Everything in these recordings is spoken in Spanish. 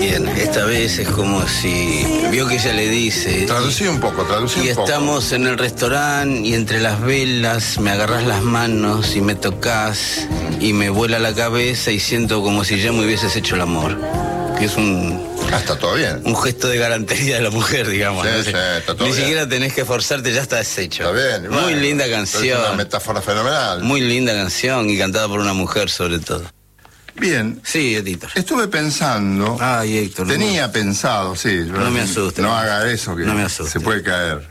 Bien, esta vez es como si vio que ella le dice. Traducí un poco. Y estamos en el restaurante y entre las velas me agarrás las manos y me tocas y me vuela la cabeza y siento como si ya me hubieses hecho el amor. Que es está todo bien. Un gesto de galantería de la mujer, digamos. Sí, ¿no? sí, está todo Ni bien. siquiera tenés que esforzarte, ya está deshecho. Está bien. Muy Bueno, linda Es una canción. metáfora fenomenal. Muy linda canción y cantada por una mujer sobre todo. Bien. Sí, Héctor. Estuve pensando. Ay, Héctor. Tenía pensado, sí. No me asustes. No haga eso, que no me asustes. se puede caer.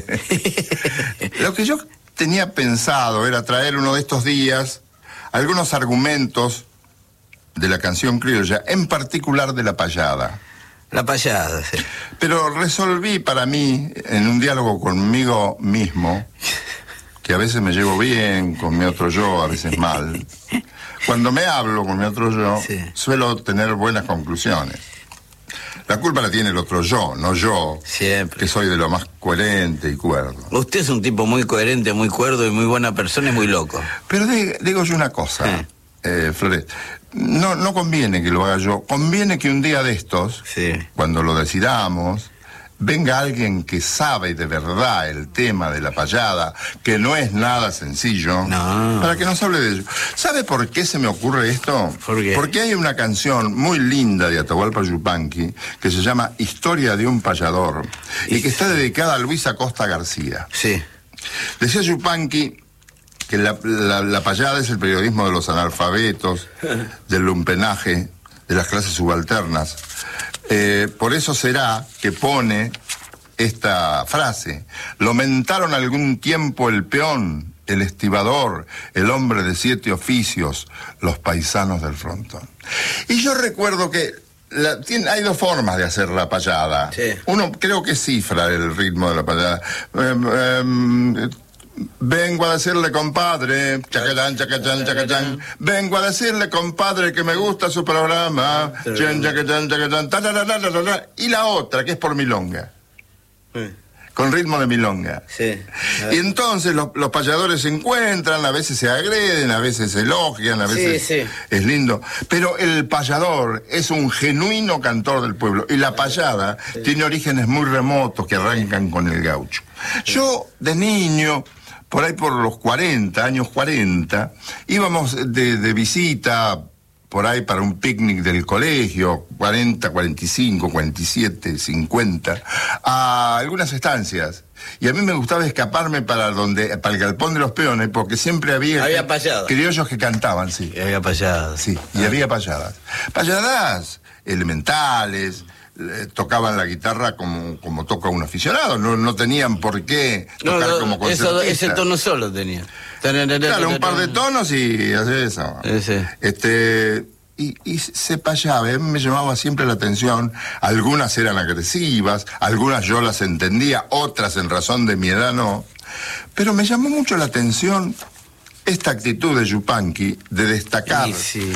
Lo que yo tenía pensado era traer uno de estos días algunos argumentos de la canción criolla, en particular de la payada. La payada, sí. Pero resolví para mí, en un diálogo conmigo mismo, que a veces me llevo bien con mi otro yo, a veces mal. Cuando me hablo con mi otro yo, sí, suelo tener buenas conclusiones. La culpa la tiene el otro yo, no yo, siempre, que soy de lo más coherente y cuerdo. Usted es un tipo muy coherente, muy cuerdo y muy buena persona y muy loco. Pero digo yo una cosa, Floret, no conviene que lo haga yo, conviene que un día de estos, sí, cuando lo decidamos, venga alguien que sabe de verdad el tema de la payada, que no es nada sencillo, para que nos hable de ello. ¿Sabe por qué se me ocurre esto? ¿Por qué? Porque hay una canción muy linda de Atahualpa Yupanqui que se llama Historia de un payador y que está dedicada a Luis Acosta García. Sí. Decía Yupanqui que la payada es el periodismo de los analfabetos, del lumpenaje, de las clases subalternas. Por eso será que pone esta frase: lo mentaron algún tiempo el peón, el estibador, el hombre de 7 oficios, los paisanos del frontón. Y yo recuerdo que hay dos formas de hacer la payada. Sí. Uno creo que cifra el ritmo de la payada. Vengo a decirle, compadre, chacachán, chacachán, chacachán. Vengo a decirle, compadre, que me gusta su programa. Chan, chacachán, chacachán, tararararara. Y la otra, que es por milonga. Con ritmo de milonga. Sí. Y entonces los payadores se encuentran, a veces se agreden, a veces se elogian, a veces es lindo. Pero el payador es un genuino cantor del pueblo. Y la payada tiene orígenes muy remotos que arrancan con el gaucho. Yo, de niño, por ahí por los 40, años 40, íbamos de visita por ahí para un picnic del colegio, 40, 45, 47, 50, a algunas estancias. Y a mí me gustaba escaparme para el galpón de los peones, porque siempre había payadas. Criollos que cantaban, sí. Y había payadas. Sí, y había payadas. Payadas elementales, tocaban la guitarra como toca un aficionado, no tenían por qué tocar como concertista. Ese tono solo tenía. Claro, un par de tonos y hacer eso. Sí. Y se payaba, a mí me llamaba siempre la atención. Algunas eran agresivas, algunas yo las entendía, otras en razón de mi edad no. Pero me llamó mucho la atención esta actitud de Yupanqui de destacar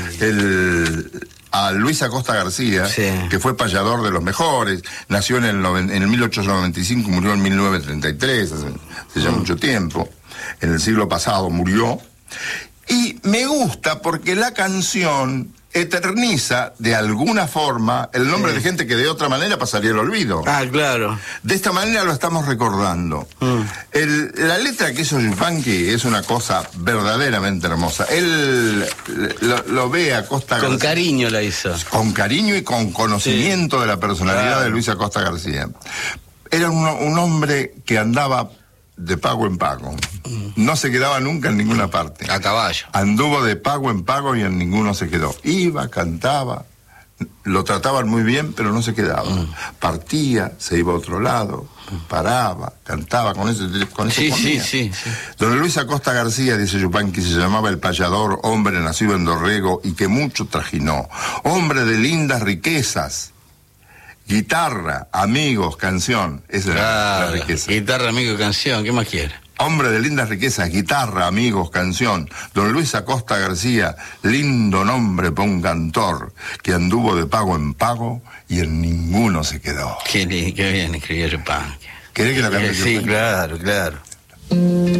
a Luis Acosta García, que fue payador de los mejores, nació en el 1895, murió en 1933, hace ya mucho tiempo, en el siglo pasado murió. Y me gusta porque la canción eterniza de alguna forma el nombre de gente que de otra manera pasaría el olvido. Ah, claro. De esta manera lo estamos recordando. La letra que hizo Yupanqui es una cosa verdaderamente hermosa. Él lo ve a Acosta García. Con cariño la hizo. Con cariño y con conocimiento de la personalidad de Luis Acosta García. Era un hombre que andaba de pago en pago. No se quedaba nunca en ninguna parte. A caballo. Anduvo de pago en pago y en ninguno se quedó. Iba, cantaba, lo trataban muy bien, pero no se quedaba. Partía, se iba a otro lado, paraba, cantaba, con eso comía. Sí. Don Luis Acosta García, dice Yupanqui, se llamaba el payador, hombre nacido en Dorrego y que mucho trajinó. Hombre de lindas riquezas. Guitarra, amigos, canción. Esa era la riqueza. Guitarra, amigo, canción. ¿Qué más quiere? Hombre de lindas riquezas, guitarra, amigos, canción. Don Luis Acosta García, lindo nombre para un cantor que anduvo de pago en pago y en ninguno se quedó. Qué bien escribió Yupanqui. ¿Querés que la cante? Sí, claro.